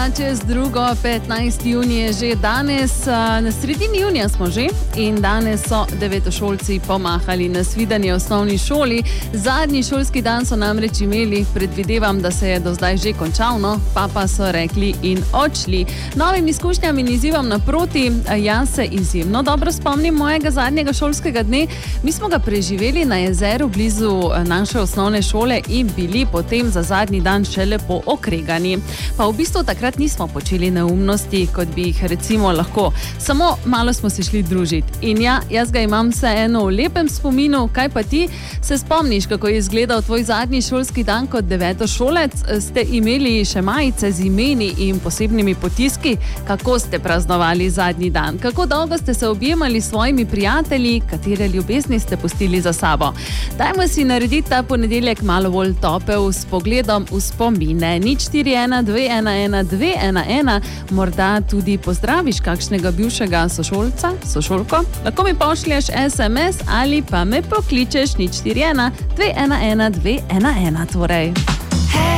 čez 15. junij je že danes, na sredini junija smo že in danes so devetošolci pomahali na svidenje osnovni šoli. Zadnji šolski dan so namreč imeli, predvidevam, da se je do zdaj že končal, no, pa so rekli in odšli. Novim izkušnjam in izzivom naproti, jaz se izjemno dobro spomnim mojega zadnjega šolskega dne. Mi smo ga preživeli na jezeru blizu naše osnovne šole in bili potem za zadnji dan še lepo okregani. Pa v bistvu takrat nismo počeli neumnosti, kot bi jih recimo lahko. Samo malo smo se šli družiti. In ja, jaz ga imam vseeno v lepem spominu. Kaj pa ti? Se spomniš, kako je izgledal tvoj zadnji šolski dan kot devetošolec? Ste imeli še majice z imeni in posebnimi potiski? Kako ste praznovali zadnji dan? Kako dolgo ste se objemali s svojimi prijatelji? Katere ljubezni ste pustili za sabo? Dajmo si narediti ta ponedeljek malo bolj topel s pogledom v spomine. 041 211 211, morda tudi pozdraviš kakšnega bivšega sošolca, sošolko. Lahko mi pošlješ SMS ali pa me pokličeš 041 211 211 torej.